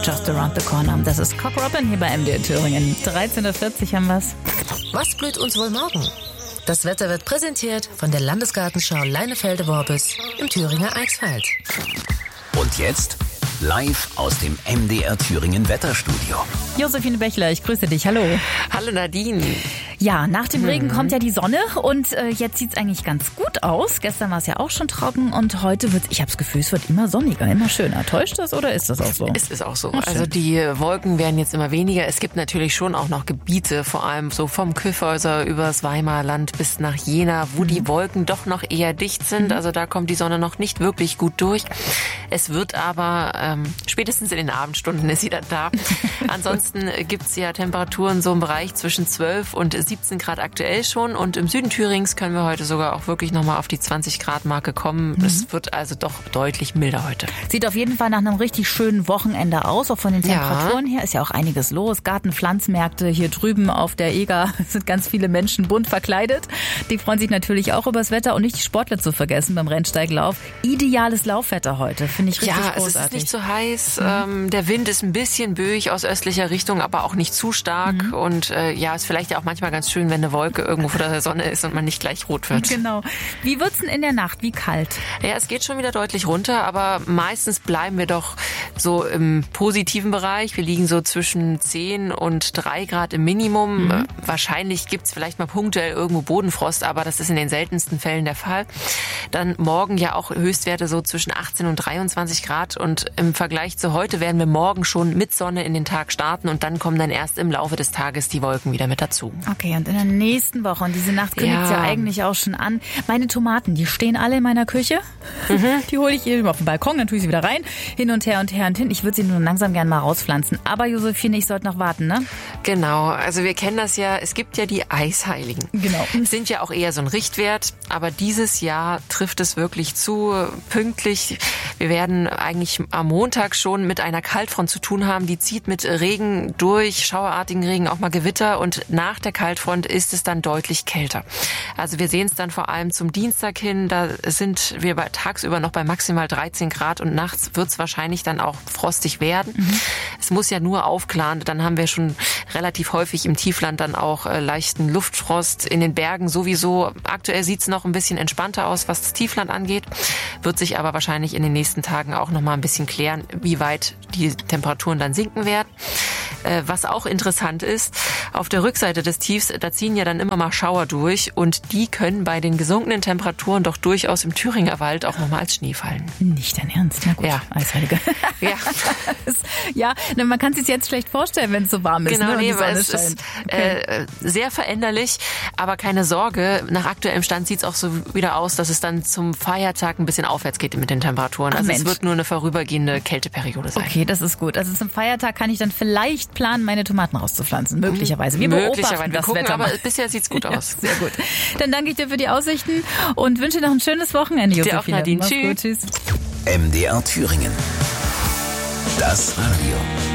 Just Around the Corner. Das ist Cock Robin hier bei MDR Thüringen. 13.40 Uhr haben wir's. Was blüht uns wohl morgen? Das Wetter wird präsentiert von der Landesgartenschau Leinefelde-Worbis im Thüringer Eichsfeld. Und jetzt live aus dem MDR Thüringen Wetterstudio. Josephine Bechler, ich grüße dich. Hallo. Hallo Nadine. Ja, nach dem Regen kommt ja die Sonne und jetzt sieht's eigentlich ganz gut aus. Gestern war es ja auch schon trocken und heute wird's, ich habe das Gefühl, es wird immer sonniger, immer schöner. Täuscht das oder ist das auch so? Es ist auch so. Ach, also die Wolken werden jetzt immer weniger. Es gibt natürlich schon auch noch Gebiete, vor allem so vom Kyffhäuser übers Weimarland bis nach Jena, wo die Wolken doch noch eher dicht sind. Also da kommt die Sonne noch nicht wirklich gut durch. Es wird aber spätestens in den Abendstunden ist sie dann da. Ansonsten gibt's ja Temperaturen so im Bereich zwischen 12 und 17 Grad aktuell schon. Und im Süden Thürings können wir heute sogar auch wirklich nochmal auf die 20 Grad Marke kommen. Es wird also doch deutlich milder heute. Sieht auf jeden Fall nach einem richtig schönen Wochenende aus. Auch von den Temperaturen her ist ja auch einiges los. Gartenpflanzmärkte hier drüben auf der Eger sind ganz viele Menschen bunt verkleidet. Die freuen sich natürlich auch über das Wetter und nicht die Sportler zu vergessen beim Rennsteiglauf. Ideales Laufwetter heute, finde ich richtig großartig. Ja, es ist nicht so heiß. Der Wind ist ein bisschen böig aus östlicher Richtung, aber auch nicht zu stark. Und ist vielleicht ja auch manchmal ganz schön, wenn eine Wolke irgendwo vor der Sonne ist und man nicht gleich rot wird. Genau. Wie wird's denn in der Nacht? Wie kalt? Ja, es geht schon wieder deutlich runter, aber meistens bleiben wir doch so im positiven Bereich. Wir liegen so zwischen 10 und 3 Grad im Minimum. Wahrscheinlich gibt's vielleicht mal punktuell irgendwo Bodenfrost, aber das ist in den seltensten Fällen der Fall. Dann morgen ja auch Höchstwerte so zwischen 18 und 23 Grad und im Vergleich zu heute werden wir morgen schon mit Sonne in den Tag starten und dann kommen dann erst im Laufe des Tages die Wolken wieder mit dazu. Okay, und in der nächsten Woche, und diese Nacht kündigt es ja eigentlich auch schon an. Meine Tomaten, die stehen alle in meiner Küche. Die hole ich eben auf den Balkon, dann tue ich sie wieder rein. Hin und her und her und hin. Ich würde sie nur langsam gerne mal rauspflanzen. Aber Josephine, ich sollte noch warten, ne? Genau, also wir kennen das ja. Es gibt ja die Eisheiligen. Genau. Sind ja auch eher so ein Richtwert. Aber dieses Jahr trifft es wirklich zu pünktlich. Wir werden eigentlich am Montag schon mit einer Kaltfront zu tun haben. Die zieht mit Regen durch, schauerartigen Regen, auch mal Gewitter. Und nach der Kaltfront ist es dann deutlich kälter. Also wir sehen es dann vor allem zum Dienstag hin. Da sind wir tagsüber noch bei maximal 13 Grad und nachts wird es wahrscheinlich dann auch frostig werden. Es muss ja nur aufklaren. Dann haben wir schon relativ häufig im Tiefland dann auch leichten Luftfrost. In den Bergen sowieso. Aktuell sieht es noch ein bisschen entspannter aus, was das Tiefland angeht. Wird sich aber wahrscheinlich in den nächsten Tagen auch noch mal ein bisschen klären, wie weit die Temperaturen dann sinken werden. Was auch interessant ist, auf der Rückseite des Tiefs, da ziehen ja dann immer mal Schauer durch und die können bei den gesunkenen Temperaturen doch durchaus im Thüringer Wald auch nochmal als Schnee fallen. Nicht dein Ernst? Na gut, ja. Eisheilige. Ja. Ja, man kann es sich jetzt schlecht vorstellen, wenn es so warm ist. Genau, ne? weil es ist sehr veränderlich, aber keine Sorge, nach aktuellem Stand sieht es auch so wieder aus, dass es dann zum Feiertag ein bisschen aufwärts geht mit den Temperaturen. Also es wird nur eine vorübergehende Kälteperiode sein. Okay, das ist gut. Also zum Feiertag kann ich dann vielleicht planen, meine Tomaten rauszupflanzen. Möglicherweise. Wir beobachten das Wetter. Aber bisher sieht's gut aus. Ja, sehr gut. Dann danke ich dir für die Aussichten und wünsche dir noch ein schönes Wochenende, Josephine. Dir auch, Nadine. Tschüss. MDR Thüringen. Das Radio.